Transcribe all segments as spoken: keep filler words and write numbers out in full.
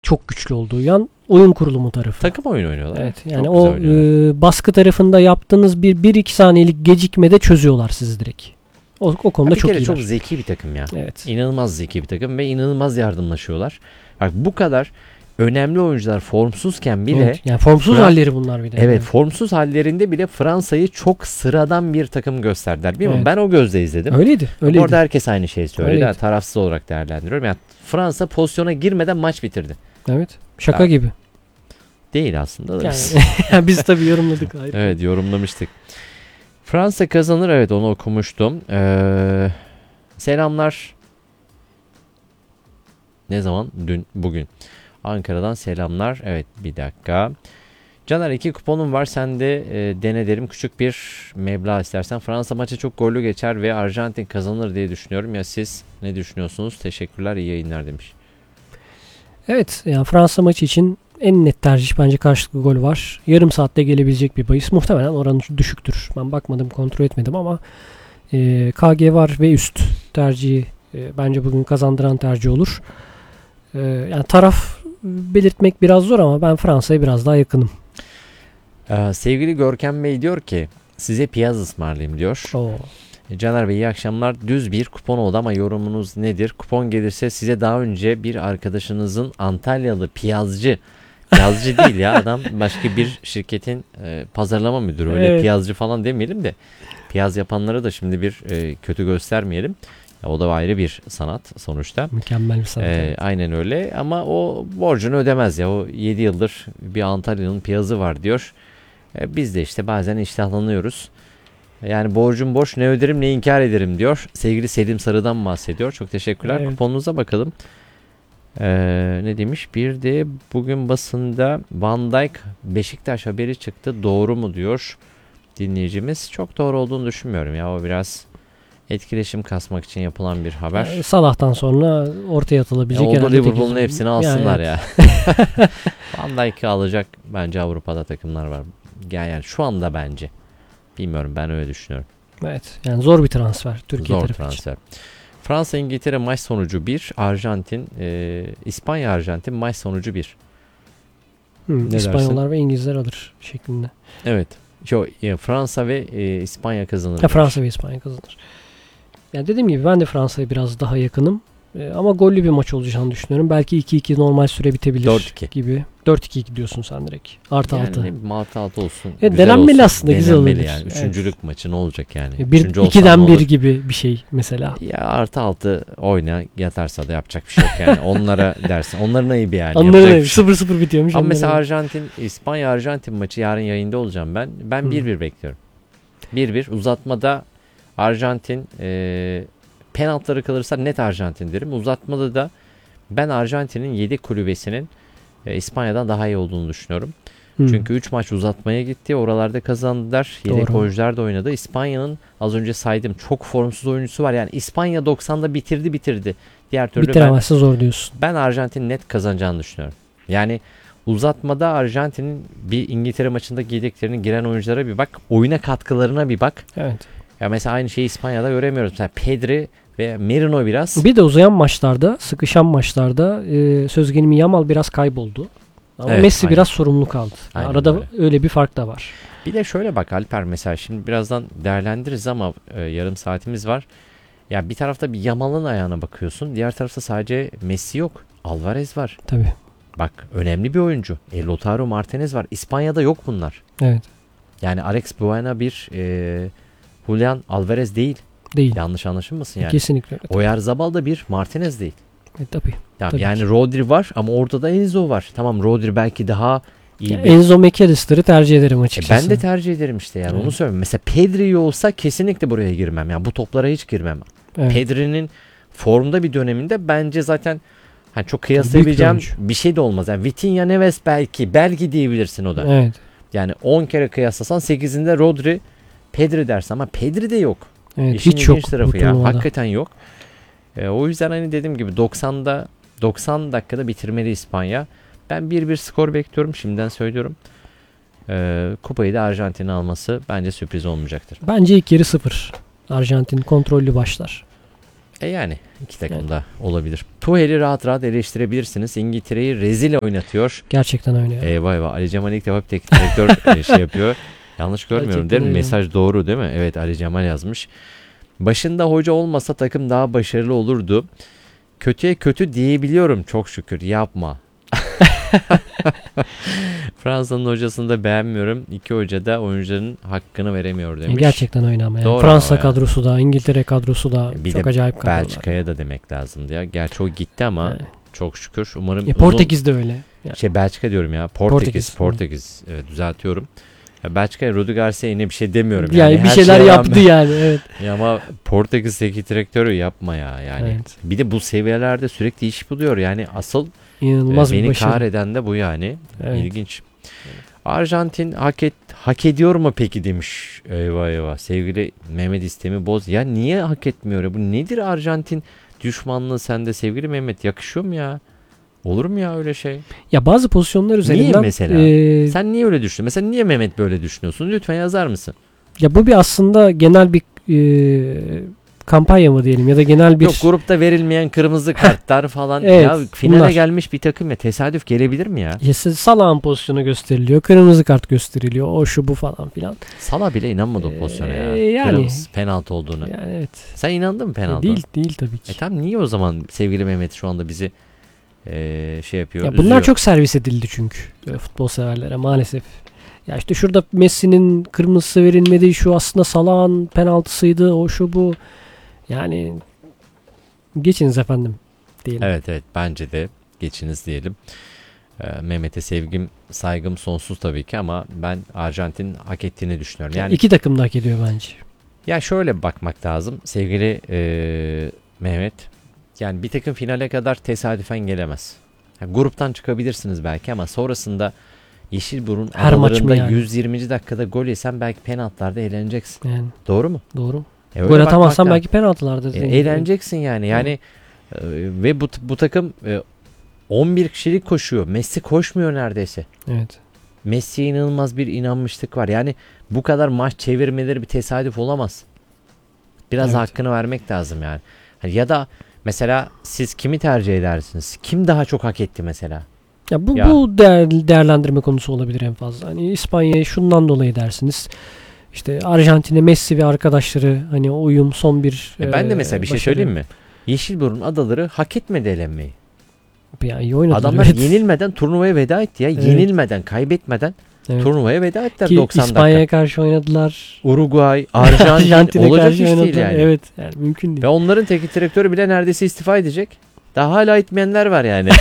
çok güçlü olduğu yan oyun kurulumu tarafı. Takım oyunu oynuyorlar. Evet. Yani çok o e, baskı tarafında yaptığınız bir bir iki saniyelik gecikmede çözüyorlar sizi direkt. O, o konuda bir çok kere iyiler. çok zeki bir takım ya. Evet. İnanılmaz zeki bir takım ve inanılmaz yardımlaşıyorlar. Bak bu kadar önemli oyuncular formsuzken bile evet, yani formsuz Fra- halleri bunlar bir de. Evet, yani. formsuz hallerinde bile Fransa'yı çok sıradan bir takım gösterdiler. Bilmiyorum, Evet. ben o gözle izledim. Öyleydi. öyleydi. Orada herkes aynı şeyi söyledi. Öyleydi. Yani tarafsız olarak değerlendiriyorum. Yani Fransa pozisyona girmeden maç bitirdi. Evet. Şaka Ya, gibi. Değil aslında da. Yani, yani biz tabii yorumladık. Ayrı. Evet, yorumlamıştık. Fransa kazanır, evet, onu okumuştum. Ee, selamlar. Ne zaman? Dün, bugün. Ankara'dan selamlar. Evet, bir dakika. Caner, iki kuponum var. Sen de e, dene derim. Küçük bir meblağ istersen. Fransa maçı çok gollü geçer ve Arjantin kazanır diye düşünüyorum. Ya siz ne düşünüyorsunuz? Teşekkürler, iyi yayınlar demiş. Evet, yani Fransa maçı için en net tercih bence karşılıklı gol var. Yarım saatte gelebilecek bir bahis. Muhtemelen oranı düşüktür. Ben bakmadım, kontrol etmedim ama e, K G var ve üst tercihi e, bence bugün kazandıran tercih olur. E, yani taraf belirtmek biraz zor ama ben Fransa'ya biraz daha yakınım. Ee, sevgili Görkem Bey diyor ki size piyaz ısmarlayayım diyor. Oo. Caner Bey iyi akşamlar. Düz bir kupon oldu ama yorumunuz nedir? Kupon gelirse size daha önce bir arkadaşınızın Antalyalı piyazcı, piyazcı değil ya adam, başka bir şirketin e, pazarlama müdürü, öyle Evet. piyazcı falan demeyelim de piyaz yapanları da şimdi bir e, kötü göstermeyelim. Ya, o da ayrı bir sanat sonuçta. Mükemmel bir sanat. Ee, aynen öyle ama o borcunu ödemez ya. O yedi yıldır bir Antalya'nın piyazı var diyor. Ee, biz de işte bazen iştahlanıyoruz. Yani borcum borç, ne öderim ne inkar ederim diyor. Sevgili Selim Sarı'dan bahsediyor. Çok teşekkürler. Evet. Kuponunuza bakalım. Ee, ne demiş? Bir de bugün basında Van Dijk Beşiktaş haberi çıktı. Doğru mu diyor dinleyicimiz. Çok doğru olduğunu düşünmüyorum ya. O biraz etkileşim kasmak için yapılan bir haber. Yani Salah'tan sonra ortaya atılabilecek Ya oldu, herhalde Liverpool'un tek- hepsini alsınlar yani, ya. Van Dijk'ı alacak bence Avrupa'da takımlar var. Yani şu anda bence. Bilmiyorum, ben öyle düşünüyorum. Evet. Yani zor bir transfer Türkiye Zor tarafı için. transfer. Fransa İngiltere maç sonucu bir. Arjantin e, İspanya Arjantin maç sonucu bir. Hmm, Ne İspanyollar dersin? ve İngilizler alır şeklinde. Evet. Yo, ya, Fransa ve e, İspanya kazanır. Ya Fransa ve İspanya kazanır. Yani dediğim gibi ben de Fransa'ya biraz daha yakınım. Ee, ama gollü bir maç olacağını düşünüyorum. Belki iki iki normal süre bitebilir dört iki gibi. dört iki gidiyorsun sen direkt. Artı yani altı. ne bileyim, altı altı olsun. Evet, güzel denenmeli olsun. aslında, güzel Denenmeli olabilir. yani. Evet. Üçüncülük maçı ne olacak yani? Bir, Üçüncü olsan ikiden ne bir olur? gibi bir şey mesela. Ya artı altı oyna, yatarsa da yapacak bir şey yok yani. Onlara dersin. Onların ayıbı yani. Onların Yapacak ayıbı. bir şey yok. sıfır sıfır bitiyormuş. Ama onların mesela ayıbı. Arjantin, İspanya Arjantin maçı yarın yayında olacağım ben. Ben Hı. bir bir bekliyorum. bir bir uzatmada Arjantin e, penaltıları kalırsa net Arjantin derim. Uzatmada da ben Arjantin'in yedek kulübesinin e, İspanya'dan daha iyi olduğunu düşünüyorum. Hı. Çünkü üç maç uzatmaya gitti. Oralarda kazandılar. Yedek Doğru. oyuncular da oynadı. İspanya'nın az önce saydım çok formsuz oyuncusu var. Yani İspanya doksanda bitirdi bitirdi. Diğer türlü ben, Bitiremezse zor diyorsun. ben Arjantin net kazanacağını düşünüyorum. Yani uzatmada Arjantin'in bir İngiltere maçındaki yedeklerine giren oyunculara bir bak. Oyuna katkılarına bir bak. Evet. Ya mesela aynı şeyi İspanya'da göremiyoruz. Mesela Pedri ve Merino biraz. Bir de uzayan maçlarda, sıkışan maçlarda e, söz gelimi Yamal biraz kayboldu. Ama Evet, Messi aynen. biraz sorumlu kaldı. Yani Aynen arada öyle. öyle bir fark da var. Bir de şöyle bak Alper, mesela şimdi birazdan değerlendiririz ama e, yarım saatimiz var. Ya bir tarafta bir Yamal'ın ayağına bakıyorsun. Diğer tarafta sadece Messi yok. Alvarez var. Tabii. Bak önemli bir oyuncu. E, Lautaro Martinez var. İspanya'da yok bunlar. Evet. Yani Alex Buena bir e, Julian Alvarez değil. Değil. Yanlış anlaşılmasın yani. Kesinlikle öyle. Oyarzabal da bir Martinez değil. E, tabii. Tamam, Tabii yani ki. Rodri var ama orada da Enzo var. Tamam, Rodri belki daha iyi Ya bir... Enzo McAllister'ı tercih ederim E, açıkçası. ben de tercih ederim işte yani Evet. onu söyleyeyim. Mesela Pedri olsa kesinlikle buraya girmem. Yani bu toplara hiç girmem. Evet. Pedri'nin formda bir döneminde bence zaten hani çok Büyük kıyaslayabileceğim bir oyuncu. bir şey de olmaz. Yani Vitinha, Neves belki belki diyebilirsin o da. Evet. Yani on kere kıyaslasan sekizinde Rodri, Pedri dersin ama Pedri de yok. Evet. İşin Hiç yok ilginç bu tarafı ya. turnuvada. Hakikaten yok. E, o yüzden hani dediğim gibi doksanda doksan dakikada bitirmeli İspanya. Ben bir bir skor bekliyorum. Şimdiden söylüyorum. E, kupayı da Arjantin'in alması bence sürpriz olmayacaktır. Bence ilk yarı sıfır. Arjantin kontrollü başlar. E yani iki takım da olabilir. Tuhel'i rahat rahat eleştirebilirsiniz. İngiltere'yi rezil oynatıyor. Gerçekten öyle. Ya. Eyvah eyvah. Ali Cemal ilk defa bir teknik direktör e, şey yapıyor. Yanlış görmüyorum Gerçekten değil mi? öyle. Mesaj doğru değil mi? Evet, Ali Cemal yazmış. Başında hoca olmasa takım daha başarılı olurdu. Kötüye kötü diyebiliyorum çok şükür. Yapma. Fransa'nın hocasını da beğenmiyorum. İki hoca da oyuncuların hakkını veremiyor demiş. Gerçekten öyle ama. Yani. Doğru Fransa ama ya. kadrosu da, İngiltere kadrosu da Bir çok de acayip kadrolar. Belçika'ya da demek lazımdı ya. Gerçi o gitti ama Yani. çok şükür. Umarım E, Portekiz de öyle. Yani. Şey Belçika diyorum ya. Portekiz. Portekiz. Portekiz. Evet, düzeltiyorum. Ya Belçika'ya Rudi Garcia yine bir şey demiyorum. Yani, Yani bir her şeyler şeye yaptı rağmen- yani. Evet. Ya ama Portekiz teknik direktörü yapma ya yani. Evet. Bir de bu seviyelerde sürekli iş buluyor. Yani asıl İnanılmaz e, bir beni başarı. kahreden de bu yani. Evet. İlginç. Arjantin hak et hak ediyor mu peki demiş. Eyvah eyvah. Sevgili Mehmet İstemi Boz. Ya niye hak etmiyor ya? Bu nedir Arjantin düşmanlığı sende sevgili Mehmet? Yakışıyor mu ya? Olur mu ya öyle şey? Ya bazı pozisyonlar üzerinden mesela? e, Sen niye öyle düşünüyorsun? Mesela niye Mehmet böyle düşünüyorsun? Lütfen yazar mısın? ya bu bir aslında genel bir e, kampanya mı diyelim ya da genel bir Yok, grupta verilmeyen kırmızı kartlar falan. Evet, Ya finale bunlar. gelmiş bir takım ya. Tesadüf gelebilir mi ya? ya Salah'ın pozisyonu gösteriliyor. Kırmızı kart gösteriliyor. O şu bu falan filan. Salah bile inanmadı o Ee, pozisyona ya. yani. Kırmızı, penaltı olduğunu. Yani evet. Sen inandın mı penaltı? Değil değil tabii ki. E tamam, niye o zaman sevgili Mehmet şu anda bizi eee, şey yapıyor? Ya bunlar üzüyor? çok servis edildi çünkü e, futbol severlere maalesef. Ya işte şurada Messi'nin kırmızısı verilmedi. Şu aslında Salah'ın penaltısıydı. O şu bu. Yani geçiniz efendim diyelim. Evet evet, bence de geçiniz diyelim. Ee, Mehmet'e sevgim, saygım sonsuz tabii ki ama ben Arjantin hak ettiğini düşünüyorum. Yani Yani iki takım da hak ediyor bence. ya şöyle bakmak lazım sevgili eee, Mehmet. Yani bir takım finale kadar tesadüfen gelemez. Yani gruptan çıkabilirsiniz belki ama sonrasında Yeşilburun Her maç mı adalarında yani? yüz yirminci dakikada gol yesen belki penaltılarda eğleneceksin. Yani Doğru mu? doğru. E, öyle Gol bakmak atamazsan lazım. belki penaltılarda. E, eğleneceksin yani. Yani e, ve bu bu takım e, on bir kişilik koşuyor. Messi koşmuyor neredeyse. Evet. Messi'ye inanılmaz bir inanmışlık var. Yani bu kadar maç çevirmeleri bir tesadüf olamaz. Biraz Evet. hakkını vermek lazım yani. Hani ya da mesela siz kimi tercih edersiniz? Kim daha çok hak etti mesela? Ya bu Ya. bu değer, değerlendirme konusu olabilir en fazla. Hani İspanya'yı şundan dolayı dersiniz. İşte Arjantin'e Messi ve arkadaşları hani o uyum son bir E ben de mesela bir şey başarı. söyleyeyim mi? Yeşilburun adaları hak etmedi elenmeyi. Yani iyi oynadılar. Adamlar evet. yenilmeden turnuvaya veda etti ya. Evet. Yenilmeden, kaybetmeden Evet. turnuvaya veda ettiler Ki doksan İspanya'ya dakika. karşı oynadılar. Uruguay, Arjantin Arjantin'e olacak karşı iş değil oynadılar. yani. Evet. Yani mümkün değil. Ve onların teknik direktörü bile neredeyse istifa edecek. Daha hala itmeyenler var yani.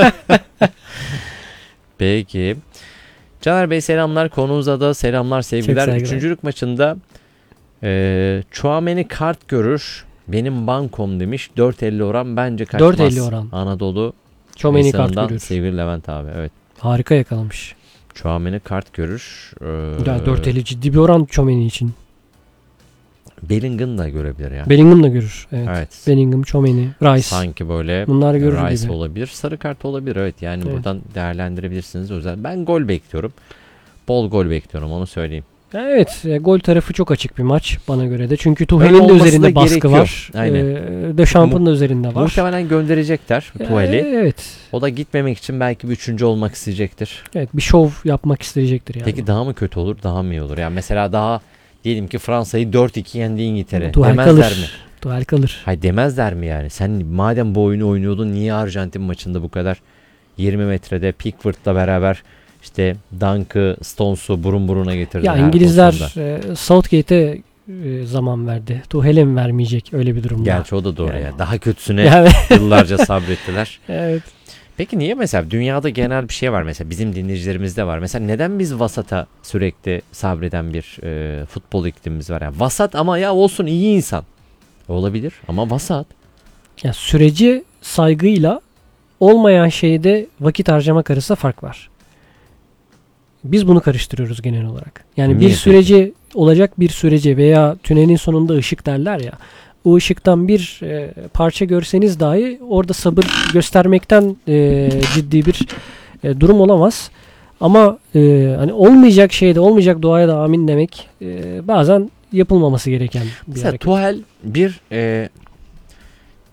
Peki. Caner Bey selamlar. Konuğunuza da selamlar, sevgiler. saygılar. Üçüncülük maçında e, Chouameni kart görür. Benim bankom demiş. dört elli oran bence kaçmaz. dört elli oran. Anadolu Chouameni kart Meysanı'ndan görür. sevgili Levent abi. Evet. Harika yakalamış. Chouameni kart görür. Ee, Ya dört elli ciddi bir oran Chouameni için. Bellingham da görebilir ya. Bellingham da görür. Evet. Evet. Bellingham, Chouameni, Rice. Sanki böyle Bunlar görür Rice gibi. olabilir. Sarı kart olabilir. Evet, yani Evet. buradan değerlendirebilirsiniz. Özel. Ben gol bekliyorum. Bol gol bekliyorum, onu söyleyeyim. Ya evet, e, gol tarafı çok açık bir maç bana göre de. Çünkü Öyle Tuchel'in de olması üzerinde da baskı gerekiyor. var. Aynen. E, Dechamps'ın da üzerinde var. Muhtemelen gönderecekler Ya, Tuhel'i. Evet. O da gitmemek için belki bir üçüncü olmak isteyecektir. Evet, bir şov yapmak isteyecektir yani. Peki daha mı kötü olur, daha mı iyi olur? Yani mesela daha diyelim ki Fransa'yı dört iki yendi İngiltere. Duel Demezler kalır. mi? Duel kalır. Hayır, demezler mi yani? Sen madem bu oyunu oynuyordun, niye Arjantin maçında bu kadar yirmi metrede Pickford'la beraber işte Dunk'ı, Stones'u burun buruna getirdin? Ya her İngilizler pozisyonda? e, Southgate'e e, zaman verdi. Tuchel'e mi vermeyecek öyle bir durumda? Gerçi o da doğru Yani. ya. Daha kötüsüne Yani, yıllarca sabrettiler. evet. Peki niye mesela dünyada genel bir şey var, mesela bizim dinleyicilerimizde var. Mesela neden biz vasata sürekli sabreden bir e, futbol iklimimiz var? Yani vasat ama ya olsun, iyi insan. Olabilir ama vasat. Ya süreci saygıyla olmayan şeyde vakit harcamak arasında fark var. Biz bunu karıştırıyoruz genel olarak. Yani Niye bir peki? süreci olacak bir sürece veya tünelin sonunda ışık derler ya. O ışıktan bir e, parça görseniz dahi orada sabır göstermekten e, ciddi bir e, durum olamaz. Ama e, hani olmayacak şeyde olmayacak duaya da amin demek e, bazen yapılmaması gereken bir Mesela hareket. Tuchel bir e,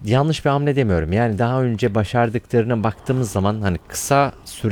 yanlış bir hamle demiyorum. Yani daha önce başardıklarına baktığımız zaman hani kısa süre